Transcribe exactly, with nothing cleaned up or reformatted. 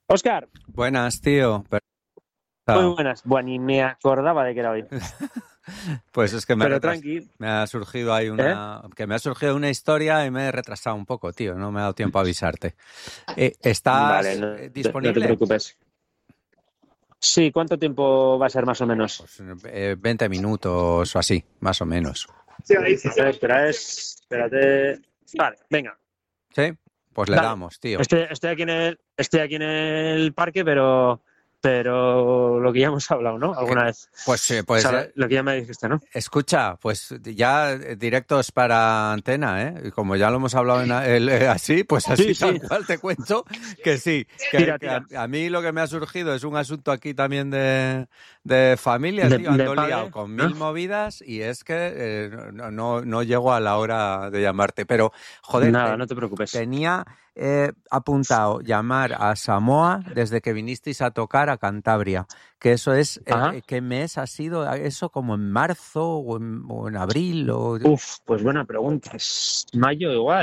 Oscar, Buenas, tío. muy Pero- buenas. Bueno, ni me acordaba de que era hoy. Pues es que me ha Pero retras- tranqui, me ha surgido ahí ¿eh? una, que me ha surgido una historia y me he retrasado un poco, tío. No me ha dado tiempo a avisarte. Eh, Vale, ¿estás no eh, te, no te disponible? preocupes. Sí, ¿cuánto tiempo va a ser más o menos? Pues eh, veinte minutos o así, más o menos. Eh, espera, es... Espérate. Vale, venga, ¿Sí? Pues le dale. damos, tío. Estoy, estoy aquí en el, estoy aquí en el parque, pero, pero lo que ya hemos hablado, ¿no? Que- Alguna vez. Pues, eh, O pues sea, lo, eh, lo que ya me dijiste, ¿no? escucha, pues ya eh, directos para antena, ¿eh? Y como ya lo hemos hablado en a- el- eh, así, pues Sí, así tal sí. cual te cuento que sí, que, Tira, que a, tira. a mí lo que me ha surgido es un asunto aquí también de, de familia, De, tío. de Ando liado padre, con ¿no? mil movidas y es que eh, no, no, no llego a la hora de llamarte, pero joder, Nada, ten- no te preocupes. tenía eh, apuntado llamar a Samoa desde que vinisteis a tocar a Cantabria. Que eso es, eh, Ajá. eh, ¿qué mes ha sido eso? ¿Como en marzo o en, o en abril? O... Uf, pues buena pregunta. Es mayo igual.